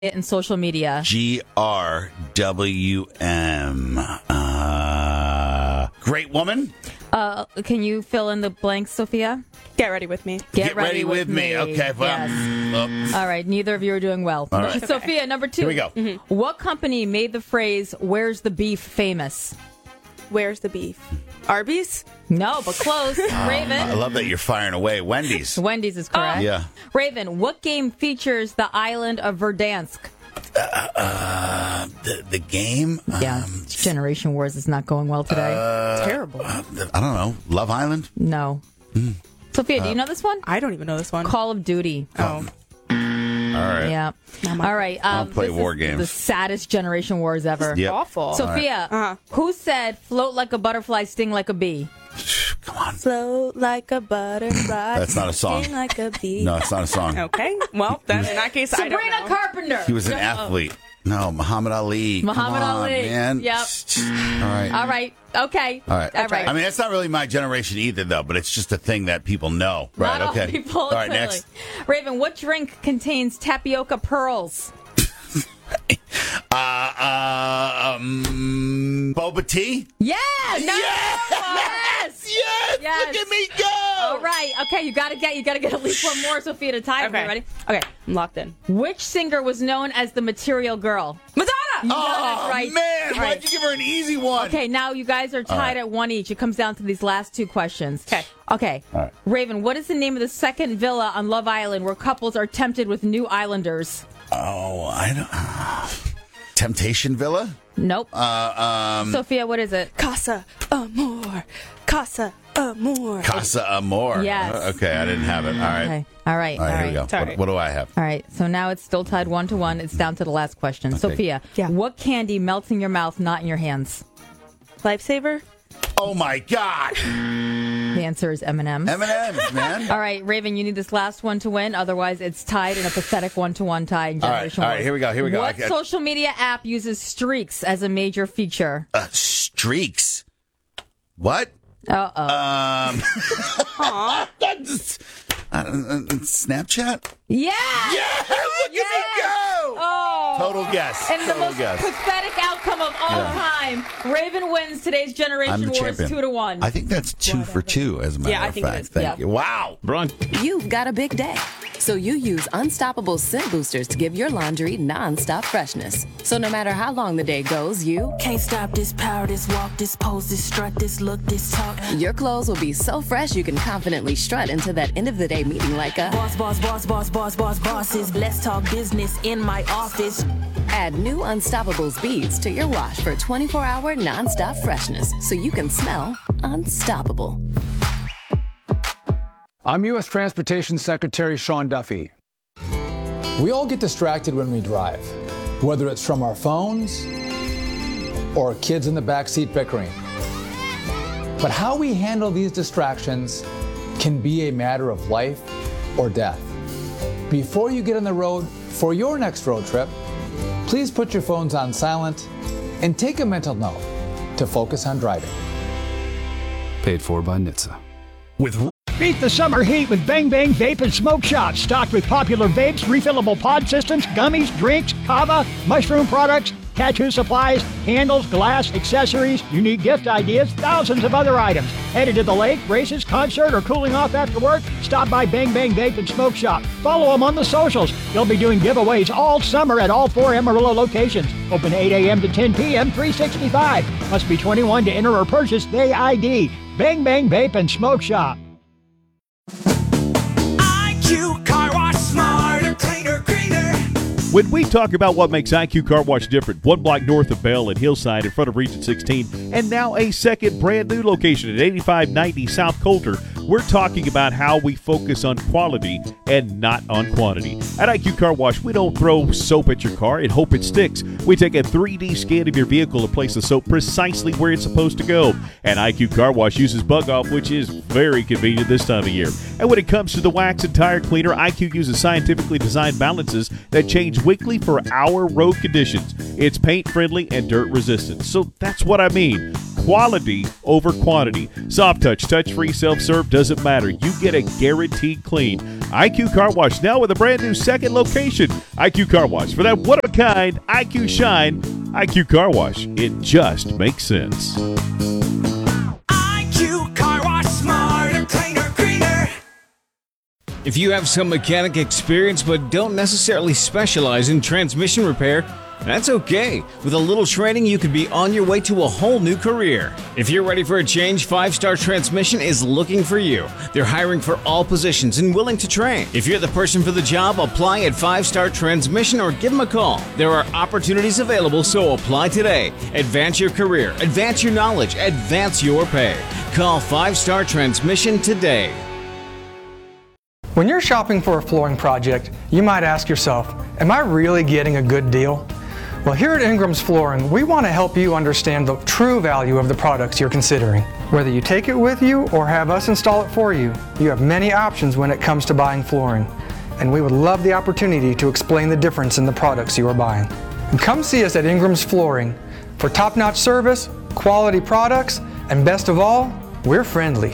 in social media? GRWM. Great woman. Can you fill in the blanks, Sophia? Get ready with me. Get ready with me. Okay. Well, Yes. All right. Neither of you are doing well. All right. Sophia, number 2. Here we go. Mm-hmm. What company made the phrase, "Where's the beef," famous? Where's the beef? Arby's? No, but close. Raven. I love that you're firing away. Wendy's. Wendy's is correct. Yeah. Raven, what game features the island of Verdansk? The game? Yeah. Generation Wars is not going well today. Terrible. I don't know. Love Island? No. Sophia, do you know this one? I don't even know this one. Call of Duty. Oh. All right. Yeah. All right. I'll play this war is games. The saddest Generation Wars ever. Yep. Awful. Sophia, who said "float like a butterfly, sting like a bee"? Come on. Float like a butterfly. That's not a song. Sting like a bee. No, it's not a song. Okay. Well, then in that case, I don't Sabrina know. Carpenter. He was an athlete. No, Muhammad Ali. Muhammad Come on, Ali. Man. Yep. All right. All right. Okay. All right. All right. I mean, that's not really my generation either, though, but it's just a thing that people know. Right. Not Okay. all people. All right, clearly. next. Raven, what drink contains tapioca pearls? Boba tea? Yeah. No. Yes! Yes. Look at me go! All right. Okay. You gotta get at least one more, Sophia, to tie. Okay. Ready? Okay. I'm locked in. Which singer was known as the Material Girl? Madonna! Oh, right. man. Right. Why'd you give her an easy one? Okay, now you guys are tied at one each. It comes down to these last 2 questions. Okay. All right. Raven, what is the name of the second villa on Love Island where couples are tempted with new islanders? Oh, I don't... Temptation Villa? Nope. Sophia, what is it? Casa Amor. Casa Amor. Casa Amor. Yes. Okay, I didn't have it. All right. Okay. All right. All right, here we go. Sorry. What do I have? All right. So now it's still tied 1-1. It's down to the last question. Sophia, what candy melts in your mouth, not in your hands? Lifesaver? Oh, my God. The answer is M&M's. M&M's, man. All right, Raven, you need this last one to win. Otherwise, it's tied in a pathetic 1-1 tie in Generation All right, Wars. here we go. What social media app uses streaks as a major feature? Streaks. What? Snapchat? Yeah! Yeah! Look at me go! Oh. Total guess. And the Total most guess. pathetic outcome of all time. Raven wins today's Generation I'm the Wars champion. 2-1. I think that's 2 for 2, as a matter of I think it fact. is. Thank you. Wow. You've got a big day, so you use Unstoppable Scent Boosters to give your laundry non-stop freshness. So no matter how long the day goes, you can't stop this power, this walk, this pose, this strut, this look, this talk. Your clothes will be so fresh you can confidently strut into that end of the day meeting like a boss, boss, boss, boss, boss, boss, bosses. Let's talk business in my office. Add new Unstoppables beads to your wash for 24-hour non-stop freshness so you can smell unstoppable. I'm U.S. Transportation Secretary Sean Duffy. We all get distracted when we drive, whether it's from our phones or kids in the backseat bickering. But how we handle these distractions can be a matter of life or death. Before you get on the road for your next road trip, please put your phones on silent and take a mental note to focus on driving. Paid for by NHTSA. Beat the summer heat with Bang Bang Vape and Smoke Shop, stocked with popular vapes, refillable pod systems, gummies, drinks, kava, mushroom products, tattoo supplies, candles, glass, accessories, unique gift ideas, thousands of other items. Headed to the lake, races, concert, or cooling off after work? Stop by Bang Bang Vape and Smoke Shop. Follow them on the socials. They'll be doing giveaways all summer at all 4 Amarillo locations. Open 8 a.m. to 10 p.m., 365. Must be 21 to enter or purchase Day ID. Bang Bang Vape and Smoke Shop. IQ Car Wash, smarter, cleaner, greener. When we talk about what makes IQ Car Wash different, 1 block north of Bell and Hillside in front of Region 16, and now a second brand new location at 8590 South Coulter, we're talking about how we focus on quality and not on quantity. At IQ Car Wash, we don't throw soap at your car and hope it sticks. We take a 3D scan of your vehicle and place the soap precisely where it's supposed to go. And IQ Car Wash uses Bug Off, which is very convenient this time of year. And when it comes to the wax and tire cleaner, IQ uses scientifically designed balances that change weekly for our road conditions. It's paint friendly and dirt resistant. So that's what I mean. quality over quantity. Soft touch, touch-free, self-serve, doesn't matter. You get a guaranteed clean. IQ Car Wash now with a brand new second location. IQ Car Wash. For that one-of-a-kind IQ shine, IQ Car Wash. It just makes sense. IQ Car Wash, smarter, cleaner, greener. If you have some mechanic experience but don't necessarily specialize in transmission repair, that's okay. With a little training, you could be on your way to a whole new career. If you're ready for a change, 5 Star Transmission is looking for you. They're hiring for all positions and willing to train. If you're the person for the job, apply at 5 Star Transmission or give them a call. There are opportunities available, so apply today. Advance your career, advance your knowledge, advance your pay. Call 5 Star Transmission today. When you're shopping for a flooring project, you might ask yourself, am I really getting a good deal? Well, here at Ingram's Flooring, we want to help you understand the true value of the products you're considering. Whether you take it with you or have us install it for you, you have many options when it comes to buying flooring. And we would love the opportunity to explain the difference in the products you are buying. And come see us at Ingram's Flooring for top-notch service, quality products, and best of all, we're friendly.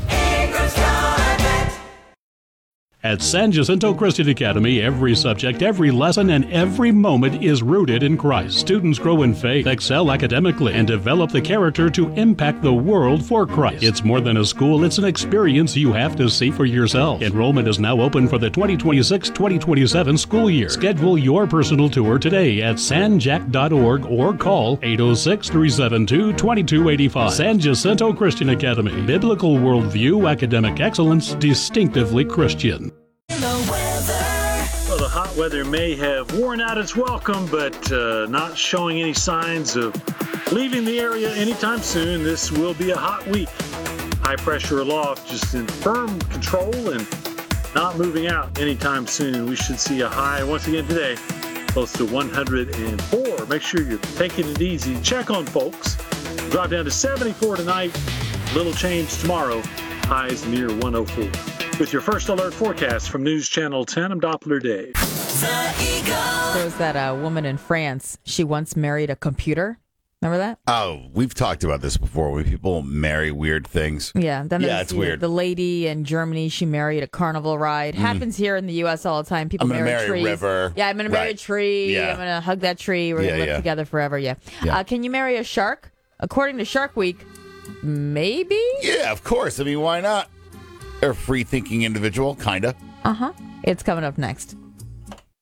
At San Jacinto Christian Academy, every subject, every lesson, and every moment is rooted in Christ. Students grow in faith, excel academically, and develop the character to impact the world for Christ. It's more than a school, it's an experience you have to see for yourself. Enrollment is now open for the 2026-2027 school year. Schedule your personal tour today at sanjac.org or call 806-372-2285. San Jacinto Christian Academy. Biblical worldview, academic excellence, distinctively Christian. Well, the hot weather may have worn out its welcome, but not showing any signs of leaving the area anytime soon. This will be a hot week. High pressure aloft, just in firm control and not moving out anytime soon. We should see a high once again today, close to 104. Make sure you're taking it easy. Check on folks. Drop down to 74 tonight. Little change tomorrow. Highs near 104. With your first alert forecast from News Channel 10, I'm Doppler Dave. There was that woman in France. She once married a computer. Remember that? Oh, we've talked about this before when people marry weird things. Yeah. Then it's weird. The lady in Germany, she married a carnival ride. Happens here in the U.S. all the time. People marry trees. River. Yeah, I'm going to marry a tree. Yeah. I'm going to hug that tree. We're going to live together forever. Yeah. Can you marry a shark? According to Shark Week, maybe? Yeah, of course. I mean, why not? They're a free-thinking individual, kind of. Uh-huh. It's coming up next.